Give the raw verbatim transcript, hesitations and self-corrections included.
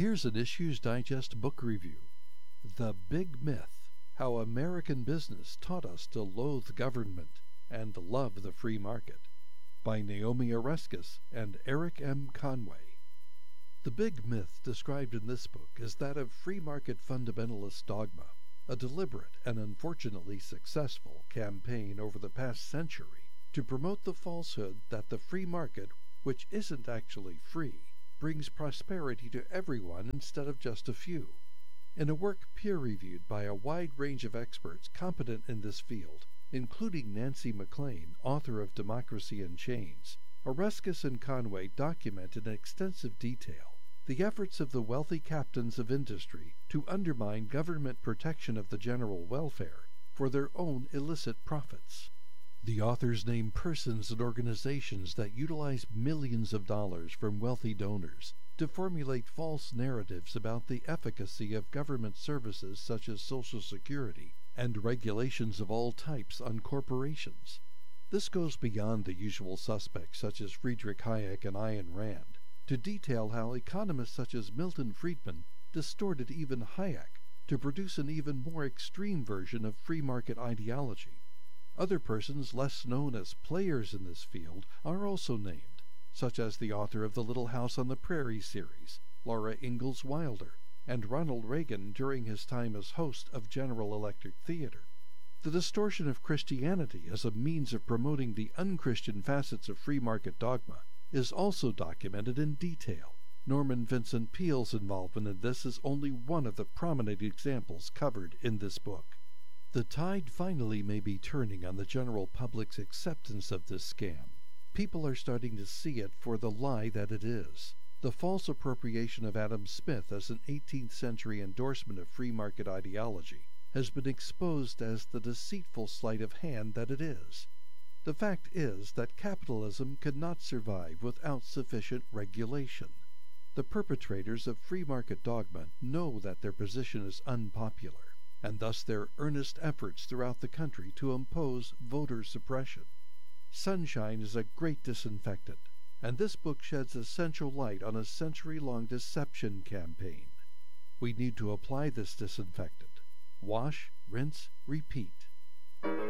Here's an Issues Digest book review. The Big Myth: How American Business Taught Us to Loathe Government and Love the Free Market, by Naomi Oreskes and Eric M. Conway. The big myth described in this book is that of free market fundamentalist dogma, a deliberate and unfortunately successful campaign over the past century to promote the falsehood that the free market, which isn't actually free, brings prosperity to everyone instead of just a few. In a work peer-reviewed by a wide range of experts competent in this field, including Nancy MacLean, author of Democracy in Chains, Oreskes and Conway document in extensive detail the efforts of the wealthy captains of industry to undermine government protection of the general welfare for their own illicit profits. The authors name persons and organizations that utilize millions of dollars from wealthy donors to formulate false narratives about the efficacy of government services such as Social Security and regulations of all types on corporations. This goes beyond the usual suspects such as Friedrich Hayek and Ayn Rand to detail how economists such as Milton Friedman distorted even Hayek to produce an even more extreme version of free market ideology. Other persons less known as players in this field are also named, such as the author of the Little House on the Prairie series, Laura Ingalls Wilder, and Ronald Reagan during his time as host of General Electric Theater. The distortion of Christianity as a means of promoting the unchristian facets of free market dogma is also documented in detail. Norman Vincent Peale's involvement in this is only one of the prominent examples covered in this book. The tide finally may be turning on the general public's acceptance of this scam. People are starting to see it for the lie that it is. The false appropriation of Adam Smith as an eighteenth century endorsement of free market ideology has been exposed as the deceitful sleight of hand that it is. The fact is that capitalism could not survive without sufficient regulation. The perpetrators of free market dogma know that their position is unpopular, and thus their earnest efforts throughout the country to impose voter suppression. Sunshine is a great disinfectant, and this book sheds essential light on a century-long deception campaign. We need to apply this disinfectant. Wash, rinse, repeat.